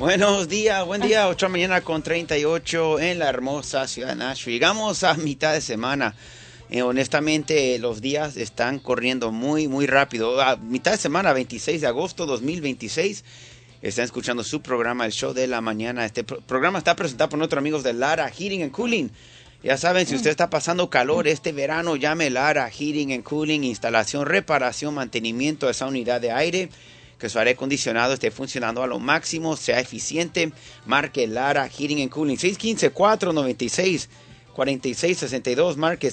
Buenos días, buen día, 8 de la mañana con 38 en la hermosa ciudad de Nashville. Llegamos a mitad de semana. Honestamente, los días están corriendo muy, muy rápido. A mitad de semana, 26 de agosto 2026. Están escuchando su programa, el show de la mañana. Este programa está presentado por nuestros amigos de Lara Heating and Cooling. Ya saben, si usted está pasando calor este verano, llame Lara Heating and Cooling, instalación, reparación, mantenimiento de esa unidad de aire, que su aire acondicionado esté funcionando a lo máximo, sea eficiente. Marque Lara Heating and Cooling, 615-496-4662, marque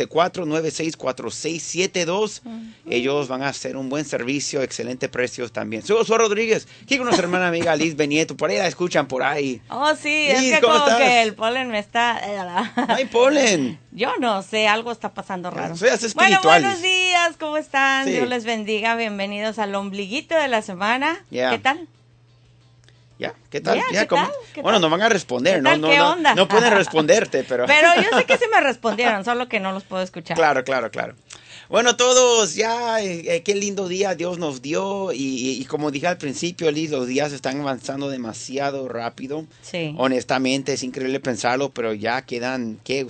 615-496-4672. Ellos van a hacer un buen servicio, excelentes precios también. Soy Josué Rodríguez, aquí con nuestra hermana amiga Liz Benieto, por ahí la escuchan por ahí. Oh, sí, Liz, es que como que el polen me está... No hay polen. Yo no sé, algo está pasando raro. Seas Bueno, espiritual, buenos Liz. días, ¿cómo están? Sí. Dios les bendiga, bienvenidos al ombliguito de la semana. Yeah. ¿Qué tal? ¿Ya? ¿Qué tal? Ya, ¿qué ¿cómo? tal? ¿Qué Bueno, tal? no van a responder, ¿Qué ¿no? tal? No, ¿Qué no, onda? no pueden responderte, pero... Pero yo sé que sí me respondieron, solo que no los puedo escuchar. Claro. Bueno, todos, ya, qué lindo día Dios nos dio. Y como dije al principio, Liz, los días están avanzando demasiado rápido. Sí. Honestamente, es increíble pensarlo, pero ya quedan, ¿qué?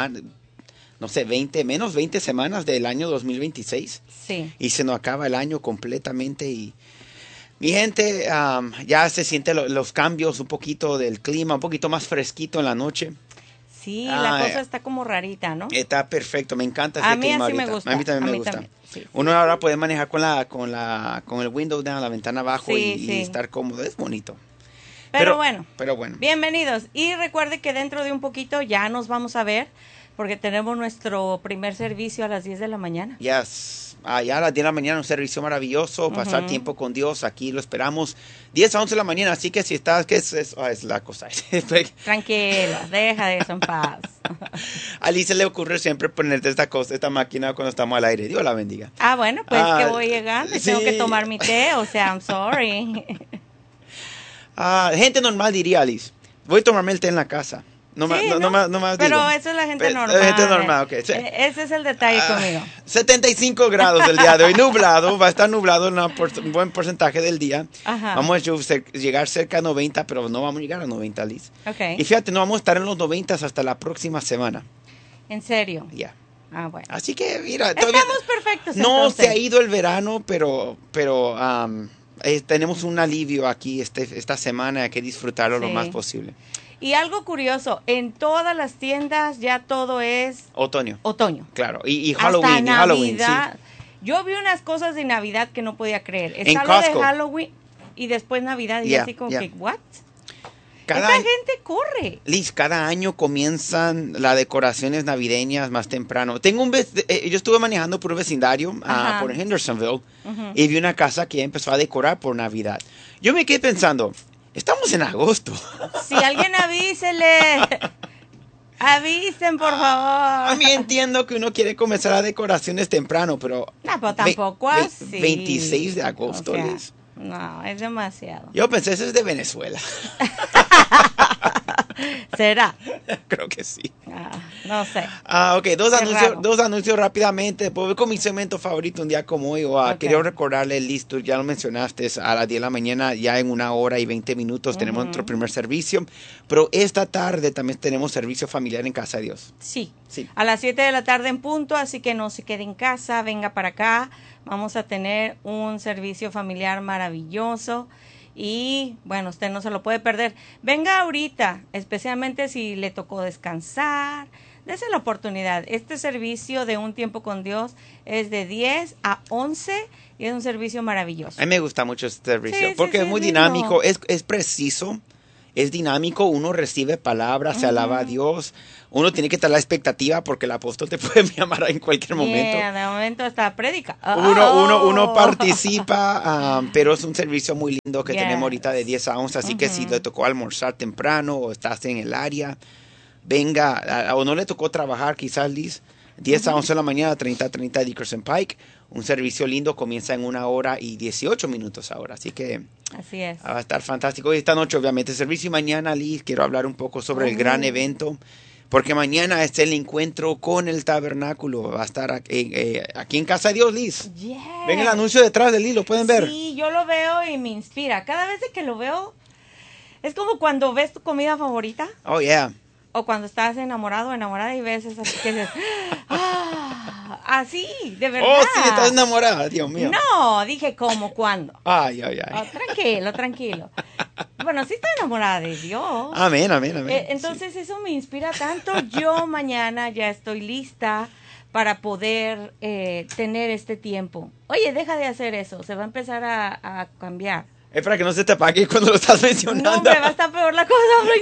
No sé, menos 20 semanas del año 2026. Sí. Y se nos acaba el año completamente. Y mi gente, ya se sienten los cambios un poquito del clima, un poquito más fresquito en la noche. Sí, la cosa está como rarita, ¿no? Está perfecto, me encanta este A mí clima así me ahorita. gusta. A mí también me gusta. También, sí. Uno ahora puede manejar con el window down, la ventana abajo, Sí, y estar cómodo, es bonito. Pero bueno, bienvenidos. Y recuerde que dentro de un poquito ya nos vamos a ver, porque tenemos nuestro primer servicio a las 10 de la mañana. Yes. Ya a las 10 de la mañana, un servicio maravilloso, pasar tiempo con Dios, aquí lo esperamos 10 a 11 de la mañana, así que si estás, ¿qué es la cosa? Tranquilo, deja de eso en paz. A Liz se le ocurre siempre ponerte esta máquina cuando estamos al aire, Dios la bendiga. Bueno, pues que voy llegando, sí. tengo que tomar mi té, o sea, I'm sorry. Gente normal diría, Liz, voy a tomarme el té en la casa. No más pero digo. eso es la gente normal. Gente normal, ok. Sí. Ese es el detalle conmigo. 75 grados el día de hoy, nublado, va a estar nublado un buen porcentaje del día. Ajá. Vamos a llegar cerca a 90, pero no vamos a llegar a 90, Liz. Okay. Y fíjate, no vamos a estar en los 90 hasta la próxima semana. ¿En serio? Ya. Bueno. Así que, mira, estamos perfectos. No entonces. se ha ido el verano, pero tenemos un alivio aquí esta semana, hay que disfrutarlo lo más posible. Y algo curioso, en todas las tiendas ya todo es... Otoño. Claro, y Halloween. Hasta Navidad. Sí. Yo vi unas cosas de Navidad que no podía creer. En Está Costco. Lo de Halloween y después Navidad y así como que, ¿what? Esta gente corre. Liz, cada año comienzan las decoraciones navideñas más temprano. Yo estuve manejando por un vecindario, por Hendersonville, y vi una casa que ya empezó a decorar por Navidad. Yo me quedé pensando... Estamos en agosto. Si alguien avísele. Avisen, por favor. A mí entiendo que uno quiere comenzar las decoraciones temprano, pero... No, pero tampoco así. 26 de agosto, o sea, Liz. No, es demasiado. Yo pensé, eso es de Venezuela. ¿Será? Creo que sí. No sé. Ok, dos anuncios rápidamente. Después voy con mi segmento favorito un día como hoy. Quería recordarle, listo, ya lo mencionaste, a las 10 de la mañana, ya en 1 hora y 20 minutos tenemos nuestro primer servicio. Pero esta tarde también tenemos servicio familiar en Casa de Dios. Sí. A las 7 de la tarde en punto, así que no se quede en casa, venga para acá. Vamos a tener un servicio familiar maravilloso. Y bueno, usted no se lo puede perder. Venga ahorita, especialmente si le tocó descansar. Dese la oportunidad. Este servicio de Un Tiempo con Dios es de 10 a 11 y es un servicio maravilloso. A mí me gusta mucho este servicio porque es muy dinámico, es preciso, es dinámico. Uno recibe palabras, se alaba a Dios. Uno tiene que estar a la expectativa porque el apóstol te puede llamar en cualquier momento. De momento hasta predica. Uno participa, pero es un servicio muy lindo que tenemos ahorita de 10 a 11. Así que si le tocó almorzar temprano o estás en el área, venga. O no le tocó trabajar quizás, Liz. 10 a 11 de la mañana, 30 Dickerson Pike. Un servicio lindo, comienza en 1 hora y 18 minutos ahora. Así que así es. Va a estar fantástico. Y esta noche, obviamente, servicio. Y mañana, Liz, quiero hablar un poco sobre el gran evento. Porque mañana es el encuentro con el tabernáculo. Va a estar aquí en Casa de Dios, Liz. Yes. Ven el anuncio detrás de Liz, ¿lo pueden ver? Sí, yo lo veo y me inspira. Cada vez que lo veo, Es como cuando ves tu comida favorita. Oh, yeah. O cuando estás enamorado o enamorada y ves esas que dices, así, de verdad. Oh, sí, estás enamorada, Dios mío. No, dije cómo, cuándo. Ay. Tranquilo. Bueno, sí estoy enamorada de Dios. Amén. Entonces eso me inspira tanto. Yo mañana ya estoy lista para poder tener este tiempo. Oye, deja de hacer eso, se va a empezar a cambiar. Es para que no se te apague cuando lo estás mencionando. No, hombre, va a estar peor la cosa, hombre,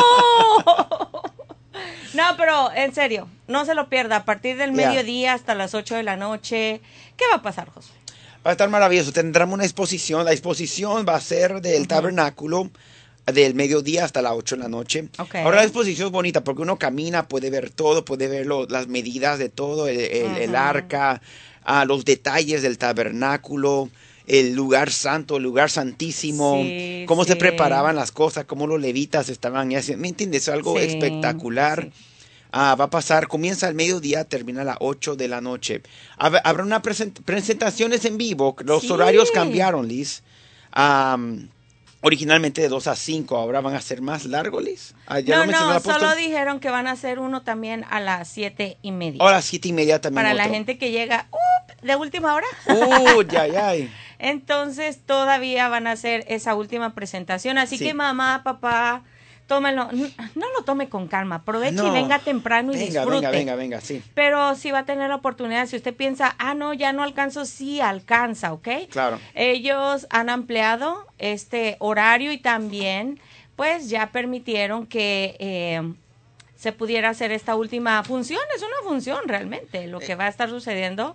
no. No, pero en serio, no se lo pierda. A partir del mediodía hasta las 8 de la noche. ¿Qué va a pasar, Josué? Va a estar maravilloso. Tendremos una exposición. La exposición va a ser del tabernáculo del mediodía hasta las 8 de la noche. Okay. Ahora la exposición es bonita porque uno camina, puede ver todo, puede ver las medidas de todo, el arca, los detalles del tabernáculo, el lugar santo, el lugar santísimo, cómo se preparaban las cosas, cómo los levitas estaban haciendo. ¿Me entiendes? Algo espectacular. Sí. Va a pasar, comienza al mediodía, termina a las 8 de la noche. Habrá unas presentaciones en vivo. Los horarios cambiaron, Liz. Originalmente de 2 a 5, ahora van a ser más largos, Liz. No, solo dijeron que van a hacer uno también a las 7:30. A las 7:30 también. Para la gente que llega de última hora. Ya. Entonces todavía van a hacer esa última presentación. Así que mamá, papá, tómalo. No lo tome con calma. Aproveche y venga temprano y disfrute. Venga, sí. Pero sí va a tener la oportunidad. Si usted piensa, no, ya no alcanzo, sí alcanza, ¿ok? Claro. Ellos han ampliado este horario y también, pues, ya permitieron que se pudiera hacer esta última función. Es una función realmente lo que va a estar sucediendo.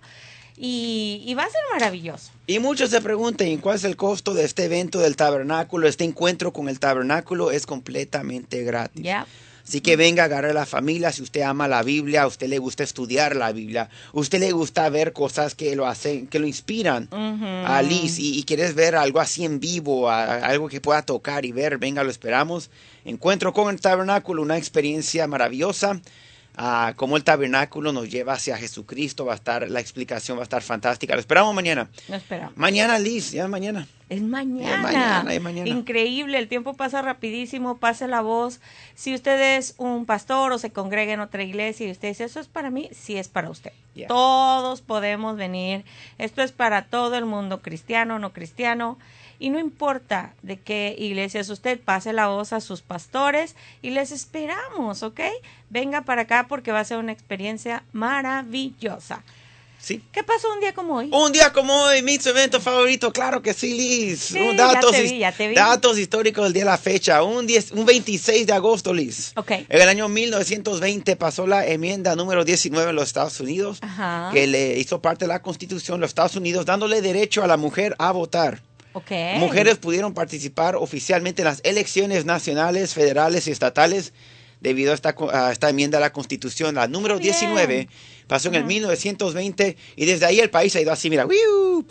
Y va a ser maravilloso. Y muchos se preguntan cuál es el costo de este evento del tabernáculo. Este encuentro con el tabernáculo es completamente gratis. Yeah. Así que venga, agarre a la familia. Si usted ama la Biblia, a usted le gusta estudiar la Biblia, a usted le gusta ver cosas que lo hacen, que lo inspiran a Liz, y quieres ver algo así en vivo, algo que pueda tocar y ver, venga, lo esperamos. Encuentro con el tabernáculo, una experiencia maravillosa. Cómo el tabernáculo nos lleva hacia Jesucristo, la explicación va a estar fantástica. Lo esperamos mañana. Lo esperamos. Mañana, Liz, ya mañana. Es mañana. Es mañana. Increíble, el tiempo pasa rapidísimo, pase la voz. Si usted es un pastor o se congrega en otra iglesia y usted dice, eso es para mí, sí es para usted. Yeah. Todos podemos venir. Esto es para todo el mundo, cristiano, no cristiano. Y no importa de qué iglesia es usted, pase la voz a sus pastores y les esperamos, ¿ok? Venga para acá porque va a ser una experiencia maravillosa. Sí. ¿Qué pasó un día como hoy? Un día como hoy, mi evento favorito, claro que sí, Liz. Sí, ya te vi. Datos históricos del día de la fecha. Un 26 de agosto, Liz. Okay. En el año 1920 pasó la enmienda número 19 en los Estados Unidos, que le hizo parte de la Constitución de los Estados Unidos, dándole derecho a la mujer a votar. Okay. Mujeres pudieron participar oficialmente en las elecciones nacionales, federales y estatales debido a esta enmienda a la Constitución. La número 19 pasó en el 1920 y desde ahí el país ha ido así, mira. Bueno,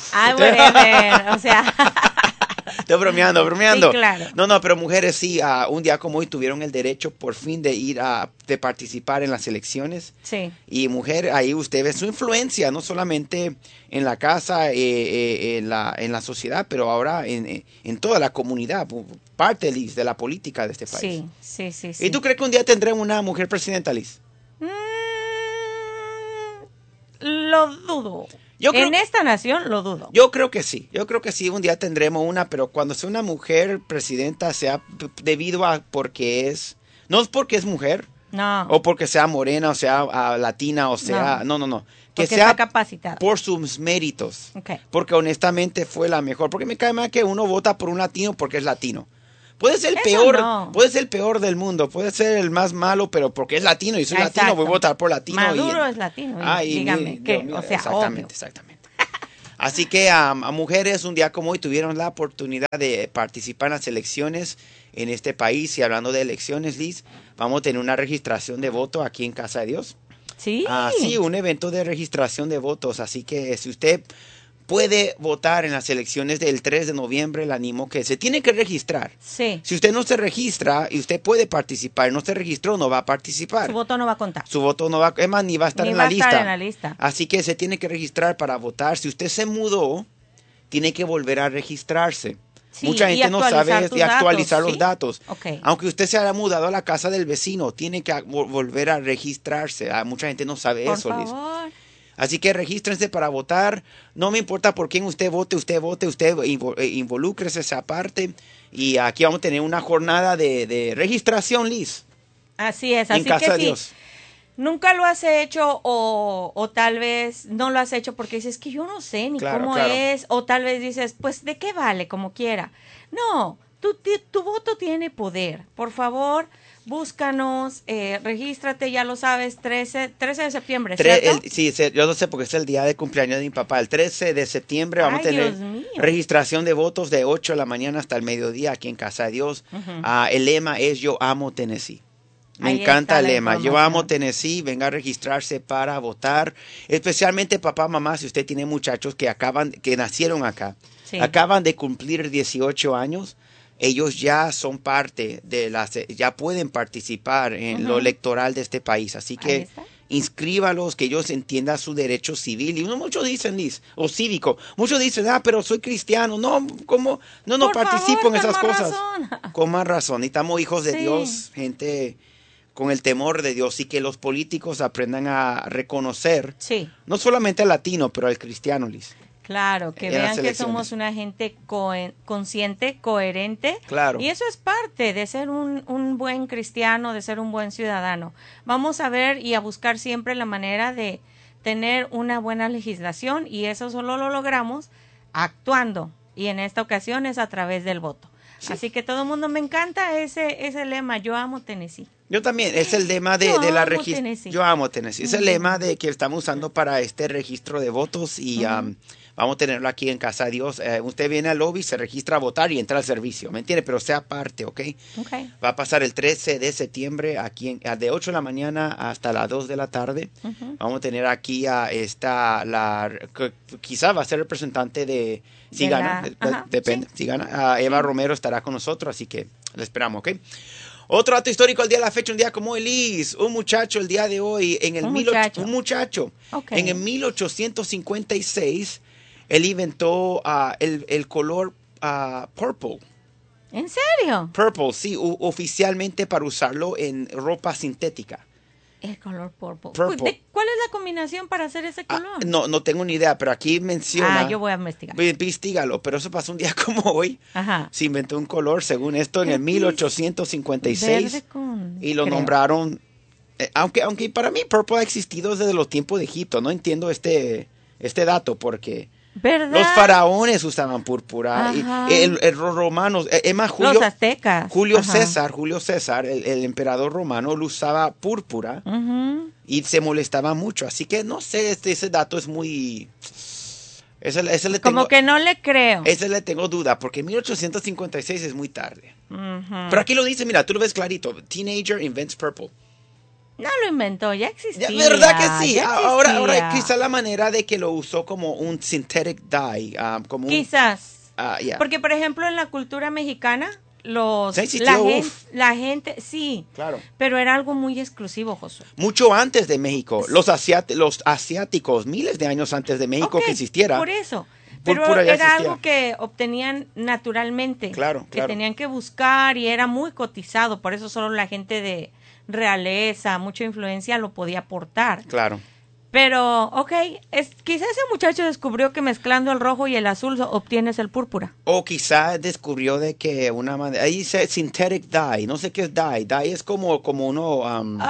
o sea... Estoy bromeando. Sí, claro. No, pero mujeres sí, un día como hoy tuvieron el derecho por fin de participar en las elecciones. Sí. Y mujer, ahí usted ve su influencia, no solamente en la casa, en la sociedad, pero ahora en toda la comunidad, parte, Liz, de la política de este país. Sí. ¿Y tú crees que un día tendremos una mujer presidenta, Liz? Lo dudo. Esta nación lo dudo. Yo creo que sí, un día tendremos una, pero cuando sea una mujer presidenta sea debido a no es porque es mujer, no, o porque sea morena, o sea latina, o sea, no, que porque sea está capacitada por sus méritos, okay. Porque honestamente fue la mejor, porque me cae mal que uno vota por un latino porque es latino. Puede ser el peor del mundo, puede ser el más malo, pero porque es latino y soy latino, voy a votar por latino. Maduro es latino, dígame, exactamente. Así que a mujeres un día como hoy tuvieron la oportunidad de participar en las elecciones en este país. Y hablando de elecciones, Liz, vamos a tener una registración de voto aquí en Casa de Dios. Sí. Sí, un evento de registración de votos. Así que si usted puede votar en las elecciones del 3 de noviembre, le animo que se tiene que registrar. Sí. Si usted no se registra y usted puede participar, no se registró, no va a participar. Su voto no va a contar. Su voto no va, es más, ni va a estar en la lista. Estar en la lista. Así que se tiene que registrar para votar. Si usted se mudó, tiene que volver a registrarse. Sí, Mucha gente no sabe tus de actualizar datos, los ¿sí? datos. Okay. Aunque usted se haya mudado a la casa del vecino, tiene que volver a registrarse. Mucha gente no sabe Por eso, Liz. favor. Así que regístrense para votar. No me importa por quién usted vote, involúcrese esa parte. Y aquí vamos a tener una jornada de registración, Liz. Así es, En así casa que de sí. Dios. Nunca lo has hecho o tal vez no lo has hecho porque dices que yo no sé ni Claro, cómo claro. es, o tal vez dices, pues de qué vale, como quiera. No, tu voto tiene poder. Por favor, búscanos, regístrate, ya lo sabes, 13 de septiembre, ¿cierto? Sí, yo no sé porque es el día de cumpleaños de mi papá. El 13 de septiembre vamos a Ay, tener Dios mío. registración de votos de 8 de la mañana hasta el mediodía aquí en Casa de Dios. Ujú. El lema es Yo amo Tennessee. Me Ahí encanta está el la lema. Yo información. amo Tennessee. Venga a registrarse para votar. Especialmente papá, mamá, si usted tiene muchachos que nacieron acá, Sí. acaban de cumplir 18 años. Ellos ya son parte ya pueden participar en lo Ujú. electoral de este país. Así Ahí que está. inscríbalos, que ellos entiendan su derecho civil. Y muchos dicen, Liz, o cívico. Muchos dicen, pero soy cristiano. No, ¿cómo? No Por participo favor, en esas con más cosas. razón. Con más razón. Necesitamos hijos de Sí. Dios, gente con el temor de Dios, y que los políticos aprendan a reconocer Sí. no solamente al latino, pero al cristiano, Liz. Claro, que En las vean que elecciones. somos una gente consciente, coherente. Claro. Y eso es parte de ser un buen cristiano, de ser un buen ciudadano. Vamos a ver y a buscar siempre la manera de tener una buena legislación y eso solo lo logramos actuando. Y en esta ocasión es a través del voto. Sí. Así que todo el mundo, me encanta ese lema, yo amo Tennessee. Yo también, es el lema de la amo registración. Tennessee. Yo amo Tennessee. Es el lema de que estamos usando para este registro de votos y vamos a tenerlo aquí en Casa de Dios. Usted viene al lobby, se registra a votar y entra al servicio, ¿me entiende? Pero sea parte, ¿ok? Okay. Va a pasar el 13 de septiembre aquí de 8 de la mañana hasta las 2 de la tarde. Vamos a tener aquí a quizá va a ser representante de si gana, depende, sí. si gana. Eva Romero estará con nosotros, así que la esperamos, ¿ok? Otro dato histórico al día de la fecha, un día como hoy, Liz, un muchacho el día de hoy, en el Un muchacho. Okay. en el 1856, él inventó el color purple. ¿En serio? Purple, sí, oficialmente para usarlo en ropa sintética. El color purple. Purple. ¿Cuál es la combinación para hacer ese color? No tengo ni idea, pero aquí menciona. Yo voy a investigar. Investígalo, pero eso pasó un día como hoy. Ajá. Se inventó un color, según esto, en el 1856. Verde con, y lo creo. nombraron. Aunque para mí purple ha existido desde los tiempos de Egipto. No entiendo este dato porque ¿Verdad? los faraones usaban púrpura. Ajá. Y los romanos, es más, Los aztecas. Julio Ajá. César, el emperador romano, lo usaba púrpura Ujú. y se molestaba mucho. Así que no sé, ese dato es muy. Ese le tengo, Como que no le creo. ese le tengo duda, porque 1856 es muy tarde. Ujú. Pero aquí lo dice, mira, tú lo ves clarito. Teenager invents purple. No lo inventó, ya existía. ¿Verdad que sí? ya Ahora existía. quizá la manera de que lo usó como un synthetic dye. Como Quizás. yeah. Porque, por ejemplo, en la cultura mexicana, Sí, existió, la gente, sí. Claro. Pero era algo muy exclusivo, Josué. Mucho antes de México. Los asiáticos, miles de años antes de México Ok, que existiera. Por eso. Pero Púrpura ya era existía. algo que obtenían naturalmente. Claro, Que claro. tenían que buscar y era muy cotizado. Por eso solo la gente de realeza, mucha influencia lo podía aportar. Claro. Pero, quizás ese muchacho descubrió que mezclando el rojo y el azul obtienes el púrpura. O quizá descubrió de que una manera. Ahí dice synthetic dye. No sé qué es dye. Dye es como uno.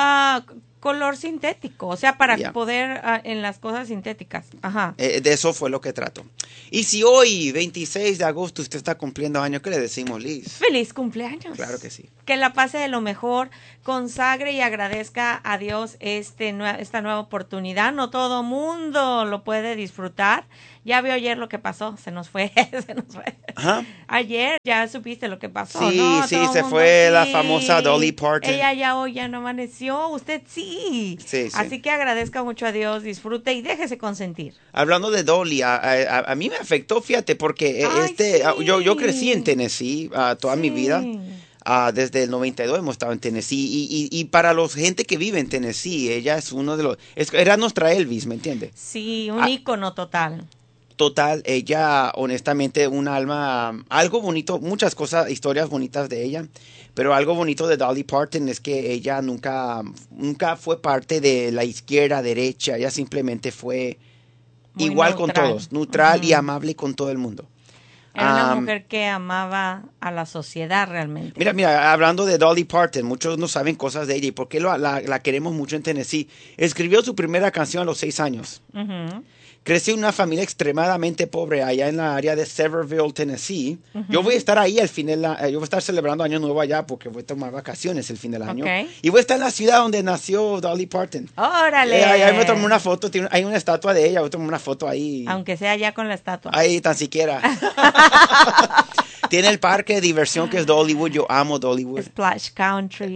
Color sintético, o sea, para Yeah. poder en las cosas sintéticas. Ajá. De eso fue lo que trató. Y si hoy, 26 de agosto, usted está cumpliendo años, ¿qué le decimos, Liz? ¡Feliz cumpleaños! Claro que sí. Que la pase de lo mejor, consagre y agradezca a Dios esta nueva oportunidad. No todo mundo lo puede disfrutar. Ya vio ayer lo que pasó, se nos fue. Ajá. Ayer ya supiste lo que pasó, Sí, ¿no? sí, Todo se mundo, fue la sí. famosa Dolly Parton. Ella ya hoy ya no amaneció, usted sí. Sí, sí. Así que agradezca mucho a Dios, disfrute y déjese consentir. Hablando de Dolly, a mí me afectó, fíjate, porque Ay, sí. yo crecí en Tennessee toda mi Sí. vida. Desde el 92 hemos estado en Tennessee y para los gente que vive en Tennessee, ella es uno de los. Era nuestra Elvis, ¿me entiendes? Sí, un ícono total. Total, ella honestamente un alma, algo bonito, muchas cosas, historias bonitas de ella, pero algo bonito de Dolly Parton es que ella nunca fue parte de la izquierda, derecha, ella simplemente fue Muy igual con neutral. todos, neutral y Ujú. amable con todo el mundo. Era una Am, mujer que amaba a la sociedad realmente. Mira, hablando de Dolly Parton, muchos no saben cosas de ella y por qué la queremos mucho en Tennessee. Escribió su primera canción a los 6 años. Ujú. Creció en una familia extremadamente pobre allá en la área de Sevierville, Tennessee. Yo voy a estar ahí yo voy a estar celebrando Año Nuevo allá porque voy a tomar vacaciones el fin del año. Ok. Y voy a estar en la ciudad donde nació Dolly Parton. ¡Órale! Ahí me tomé una foto, hay una estatua de ella, voy a tomar una foto ahí. Aunque sea ya con la estatua. Ahí tan siquiera. Tiene el parque de diversión que es Dollywood. Yo amo Dollywood. Splash Country.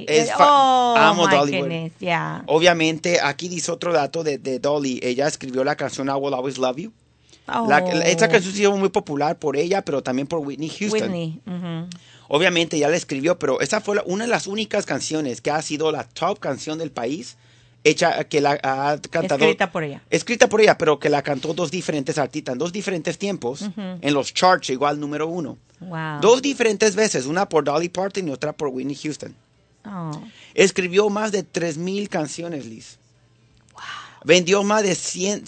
Amo my Dollywood. goodness, yeah. Obviamente, aquí dice otro dato de Dolly. Ella escribió la canción I Will Always Love You. Oh, Esta canción se hizo muy popular por ella, pero también por Whitney Houston. Whitney. Ujú. Obviamente, ella la escribió, pero esa fue una de las únicas canciones que ha sido la top canción del país, hecha que la ha cantado. Escrita por ella. Escrita por ella, pero que la cantó dos diferentes artistas en dos diferentes tiempos, en los charts, igual número 1. Wow. Dos diferentes veces, una por Dolly Parton y otra por Whitney Houston. Oh. Escribió más de 3,000 canciones, Liz. Wow. Vendió más de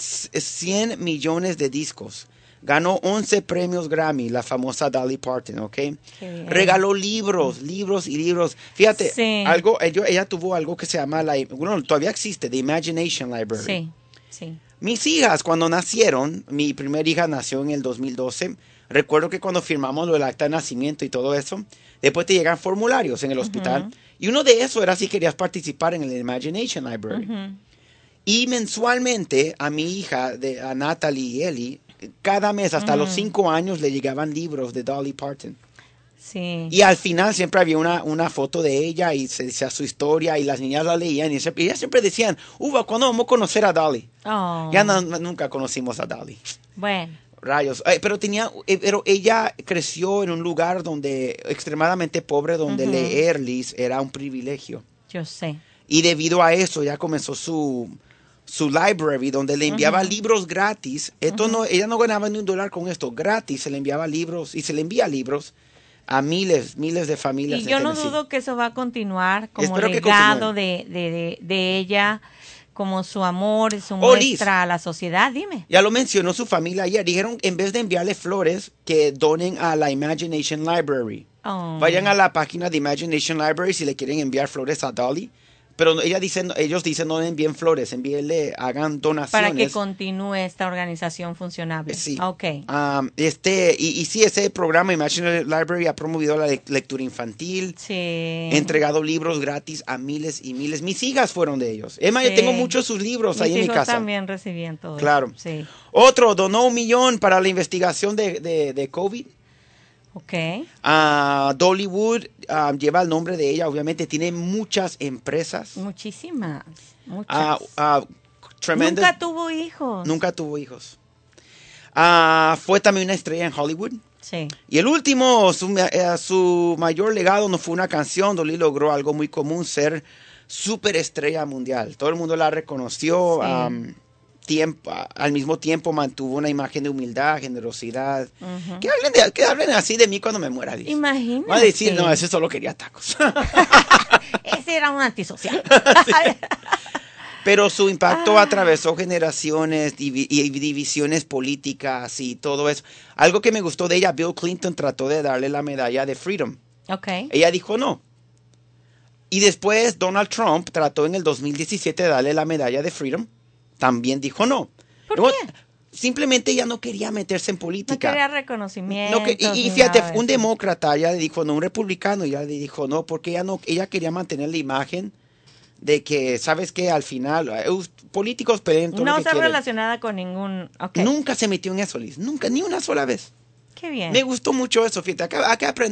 100 millones de discos. Ganó 11 premios Grammy, la famosa Dolly Parton, ¿ok? Qué bien. Regaló libros y libros. Fíjate, Sí. ella tuvo algo que se llama, bueno, todavía existe, The Imagination Library. Sí, sí. Mis hijas, cuando nacieron, mi primera hija nació en el 2012. Recuerdo que cuando firmamos lo del acta de nacimiento y todo eso, después te llegan formularios en el hospital. Y uno de esos era si querías participar en el Imagination Library. Ujú. Y mensualmente a mi hija, a Natalie y Ellie, cada mes hasta los 5 años le llegaban libros de Dolly Parton. Sí. Y al final siempre había una foto de ella y se decía su historia y las niñas la leían y ellas siempre decían, ¿cuándo vamos a conocer a Dolly? Oh. Ya nunca conocimos a Dolly. Bueno. Rayos. Pero ella creció en un lugar extremadamente pobre, donde leer, Liz, era un privilegio. Yo sé. Y debido a eso ya comenzó su library, donde le enviaba libros gratis. Ella no ganaba ni $1 con esto. Gratis se le enviaba libros y se le envía libros a miles de familias. Y de yo no Tennessee. dudo que eso va a continuar como Espero que legado continúe. de ella, como su amor y su Liz. muestra a la sociedad. Dime. Ya lo mencionó su familia ayer. Dijeron, en vez de enviarle flores, que donen a la Imagination Library. Oh. Vayan a la página de Imagination Library si le quieren enviar flores a Dolly. Pero ellos dicen no le envíen flores, hagan donaciones. Para que continúe esta organización funcionable. Sí. Ok. Y sí, ese programa Imagination Library ha promovido la lectura infantil. Sí. Entregado libros gratis a miles y miles. Mis hijas fueron de ellos. Es más, yo Sí. tengo muchos sus libros ahí en mi Mis hijos casa. también recibían todo. Claro. Eso. Sí. Otro donó $1 millón para la investigación de COVID. Ok. Dollywood lleva el nombre de ella, obviamente tiene muchas empresas. Muchísimas. Muchas. Tremendous. Nunca tuvo hijos. Nunca tuvo hijos. Fue también una estrella en Hollywood. Sí. Y el último, su mayor legado no fue una canción. Dolly logró algo muy común, ser superestrella mundial. Todo el mundo la reconoció. Sí. Al mismo tiempo mantuvo una imagen de humildad, generosidad. Ujú. Que hablen así de mí cuando me muera. Liz. Imagínate. Va a decir, no, ese solo quería tacos. Ese era un antisocial. Pero su impacto atravesó generaciones y divisiones políticas y todo eso. Algo que me gustó de ella, Bill Clinton trató de darle la medalla de Freedom. Ok. Ella dijo no. Y después Donald Trump trató en el 2017 de darle la medalla de Freedom. También dijo no. ¿Por Luego, qué? Simplemente ella no quería meterse en política. No quería reconocimiento. Y fíjate, un demócrata ya le dijo no, un republicano ya le dijo no, porque ella quería mantener la imagen de que, ¿sabes qué? Al final, políticos pelean todo lo No que ser quieren. relacionada con ningún... Ok. Nunca se metió en eso, Liz. Nunca, ni una sola vez. Qué bien. Me gustó mucho eso, fíjate. Acá aprendí